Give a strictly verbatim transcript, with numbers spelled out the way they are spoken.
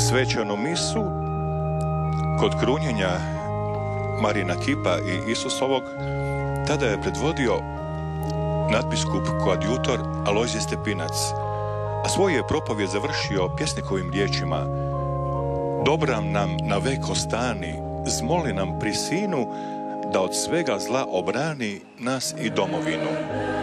svečanu misu kod krunjenja Marina kipa i Isusovog, tada je predvodio nadbiskup koadjutor Alojzije Stepinac, a svoju je propovjed završio pjesnikovim riječima: Dobram nam na vek ostani, zmoli nam pri sinu, da od svega zla obrani nas i domovinu.